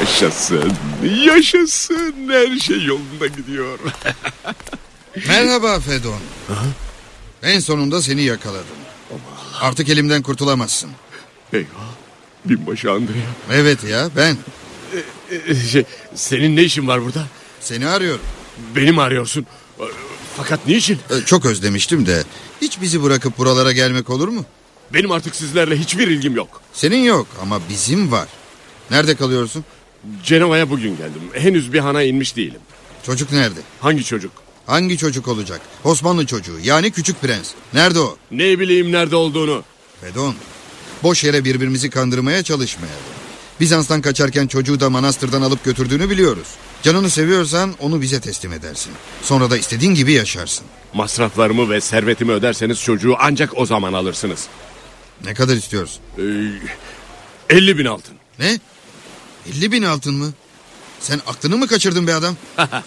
Yaşasın, yaşasın, her şey yolunda gidiyor. Merhaba Fedon. En sonunda seni yakaladım. Artık elimden kurtulamazsın. Eyvah, binbaşı Andrea. Evet ya, ben. Senin ne işin var burada? Seni arıyorum. Beni mi arıyorsun? Fakat niçin? Çok özlemiştim de. Hiç bizi bırakıp buralara gelmek olur mu? Benim artık sizlerle hiçbir ilgim yok. Senin yok ama bizim var. Nerede kalıyorsun? Cenova'ya bugün geldim. Henüz bir hana inmiş değilim. Çocuk nerede? Hangi çocuk? Hangi çocuk olacak? Osmanlı çocuğu, yani küçük prens. Nerede o? Ne bileyim nerede olduğunu. Fedon, boş yere birbirimizi kandırmaya çalışmayalım. Bizans'tan kaçarken çocuğu da manastırdan alıp götürdüğünü biliyoruz. Canını seviyorsan onu bize teslim edersin. Sonra da istediğin gibi yaşarsın. Masraflarımı ve servetimi öderseniz çocuğu ancak o zaman alırsınız. Ne kadar istiyorsun? 50.000 altın. Ne? 50.000 altın mı? Sen aklını mı kaçırdın be adam?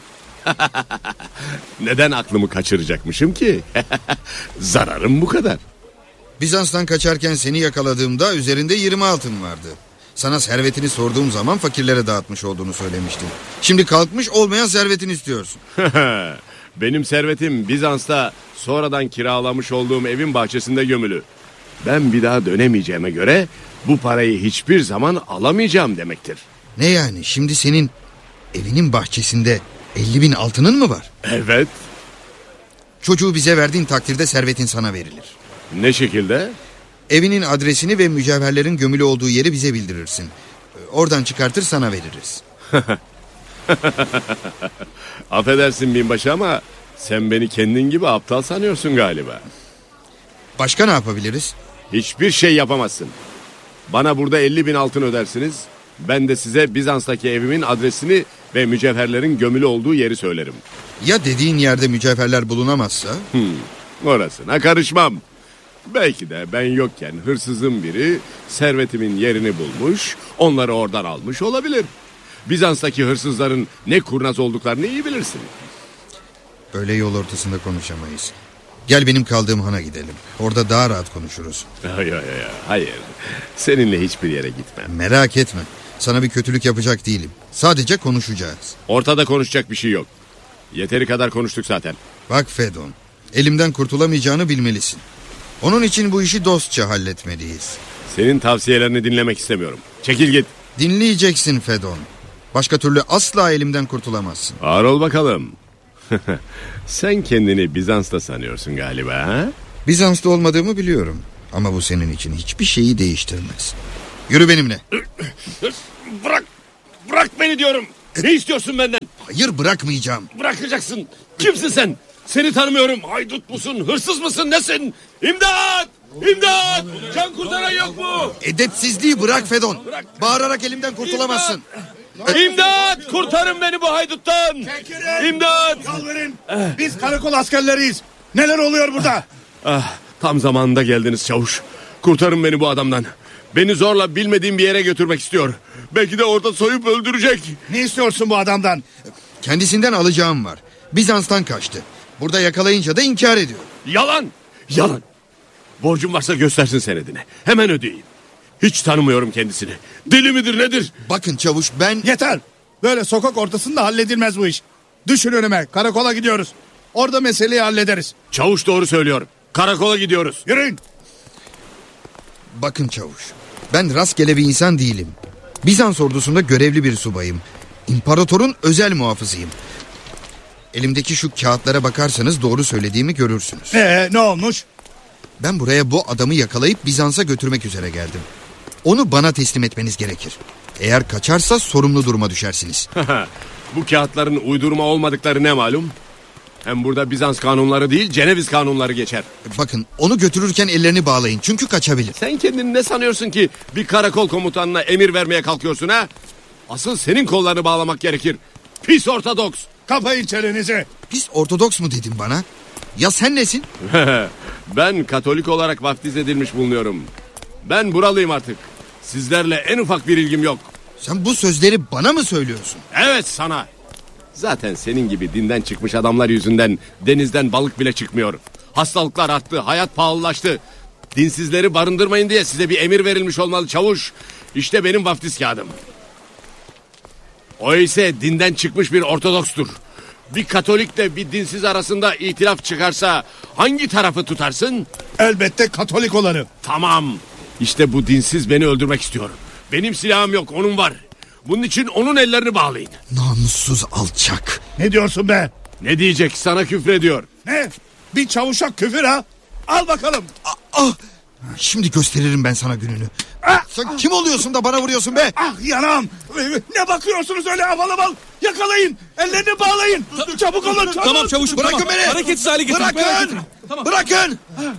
Neden aklımı kaçıracakmışım ki? Zararım bu kadar. Bizans'tan kaçarken seni yakaladığımda üzerinde 20 altın vardı. Sana servetini sorduğum zaman fakirlere dağıtmış olduğunu söylemiştin. Şimdi kalkmış olmayan servetini istiyorsun. Benim servetim Bizans'ta sonradan kiralamış olduğum evin bahçesinde gömülü. Ben bir daha dönemeyeceğime göre bu parayı hiçbir zaman alamayacağım demektir. Ne yani, şimdi senin evinin bahçesinde 50.000 altının mı var? Evet. Çocuğu bize verdiğin takdirde servetin sana verilir. Ne şekilde? Evinin adresini ve mücevherlerin gömülü olduğu yeri bize bildirirsin. Oradan çıkartır sana veririz. Affedersin binbaşı ama sen beni kendin gibi aptal sanıyorsun galiba. Başka ne yapabiliriz? Hiçbir şey yapamazsın. Bana burada 50.000 altın ödersiniz. Ben de size Bizans'taki evimin adresini ve mücevherlerin gömülü olduğu yeri söylerim. Ya dediğin yerde mücevherler bulunamazsa? Orasına karışmam. Belki de ben yokken hırsızın biri servetimin yerini bulmuş, onları oradan almış olabilir. Bizans'taki hırsızların ne kurnaz olduklarını iyi bilirsin. Böyle yol ortasında konuşamayız. Gel benim kaldığım hana gidelim. Orada daha rahat konuşuruz. Hayır. Seninle hiçbir yere gitmem. Merak etme. Sana bir kötülük yapacak değilim. Sadece konuşacağız. Ortada konuşacak bir şey yok. Yeteri kadar konuştuk zaten. Bak Fedon, elimden kurtulamayacağını bilmelisin. Onun için bu işi dostça halletmeliyiz. Senin tavsiyelerini dinlemek istemiyorum. Çekil git. Dinleyeceksin Fedon. Başka türlü asla elimden kurtulamazsın. Ağır ol bakalım. Sen kendini Bizans'ta sanıyorsun galiba, ha? Bizans'ta olmadığımı biliyorum. Ama bu senin için hiçbir şeyi değiştirmez. Yürü benimle. Bırak beni diyorum. Ne istiyorsun benden? Hayır, bırakmayacağım. Bırakacaksın. Kimsin sen? Seni tanımıyorum. Haydut musun? Hırsız mısın? Nesin? İmdat! İmdat! Can kurtaran yok mu? Edepsizliği bırak Fedon. Bağırarak elimden kurtulamazsın. İmdat! Kurtarın beni bu hayduttan! İmdat! Yalvarın. Biz karakol askerleriyiz. Neler oluyor burada? Tam zamanında geldiniz çavuş. Kurtarın beni bu adamdan. Beni zorla bilmediğim bir yere götürmek istiyor. Belki de orada soyup öldürecek. Ne istiyorsun bu adamdan? Kendisinden alacağım var. Bizans'tan kaçtı. Burada yakalayınca da inkar ediyor. Yalan! Borcum varsa göstersin senedini. Hemen ödeyeyim. Hiç tanımıyorum kendisini. Deli midir nedir? Bakın çavuş, ben... Yeter. Böyle sokak ortasında halledilmez bu iş. Düşün önüme, karakola gidiyoruz. Orada meseleyi hallederiz. Çavuş doğru söylüyor. Karakola gidiyoruz. Yürüyün. Bakın çavuş, ben rastgele bir insan değilim. Bizans ordusunda görevli bir subayım. İmparatorun özel muhafızıyım. Elimdeki şu kağıtlara bakarsanız doğru söylediğimi görürsünüz. Ne olmuş? Ben buraya bu adamı yakalayıp Bizans'a götürmek üzere geldim. Onu bana teslim etmeniz gerekir. Eğer kaçarsa sorumlu duruma düşersiniz. Bu kağıtların uydurma olmadıkları ne malum? Hem burada Bizans kanunları değil, Ceneviz kanunları geçer. Bakın, onu götürürken ellerini bağlayın çünkü kaçabilir. Sen kendini ne sanıyorsun ki bir karakol komutanına emir vermeye kalkıyorsun ha? Asıl senin kollarını bağlamak gerekir. Pis Ortodoks. Kapayın çenenizi. Pis Ortodoks mu dedin bana? Ya sen nesin? Ben Katolik olarak vaftiz edilmiş bulunuyorum. Ben buralıyım artık. Sizlerle en ufak bir ilgim yok. Sen bu sözleri bana mı söylüyorsun? Evet, sana. Zaten senin gibi dinden çıkmış adamlar yüzünden denizden balık bile çıkmıyor. Hastalıklar arttı, hayat pahalılaştı. Dinsizleri barındırmayın diye size bir emir verilmiş olmalı çavuş. İşte benim vaftiz kağıdım. O ise dinden çıkmış bir Ortodokstur. Bir Katolikle bir dinsiz arasında itilaf çıkarsa hangi tarafı tutarsın? Elbette Katolik olanı. Tamam. İşte bu dinsiz beni öldürmek istiyor. Benim silahım yok, onun var. Bunun için onun ellerini bağlayın. Namussuz alçak. Ne diyorsun be? Ne diyecek? Sana küfrediyor. Ne? Bir çavuşa küfür ha? Al bakalım. Şimdi gösteririm ben sana gününü. Sen kim oluyorsun da bana vuruyorsun be? Ah yanağım. Ne bakıyorsunuz öyle aval aval? Yakalayın. Ellerini bağlayın. Çabuk olun çabuk. Tamam çavuşum, Bırakın tamam. beni. Hareketsiz hale getir. Bırakın. Tamam. Bırakın.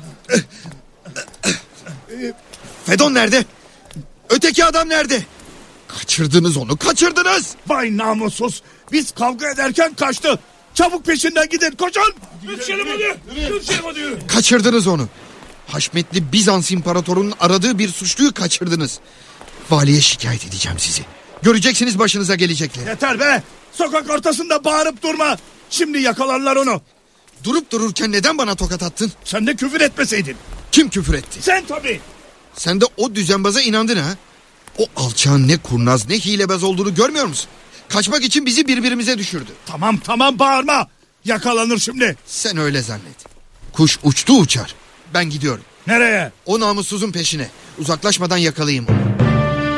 Fedon nerede? Öteki adam nerede? Kaçırdınız onu, kaçırdınız. Vay namussuz. Biz kavga ederken kaçtı. Çabuk peşinden gidin koşun. Yürü hadi. Kaçırdınız onu. Haşmetli Bizans imparatorunun aradığı bir suçluyu kaçırdınız. Valiye şikayet edeceğim sizi. Göreceksiniz başınıza gelecekleri. Yeter be. Sokak ortasında bağırıp durma. Şimdi yakalarlar onu. Durup dururken neden bana tokat attın? Sen de küfür etmeseydin. Kim küfür etti? Sen tabii. Sen de o düzenbaza inandın ha? O alçağın ne kurnaz ne hilebaz olduğunu görmüyor musun? Kaçmak için bizi birbirimize düşürdü. Tamam bağırma. Yakalanır şimdi. Sen öyle zannet. Kuş uçtu uçar. Ben gidiyorum. Nereye? O namussuzun peşine. Uzaklaşmadan yakalayayım onu.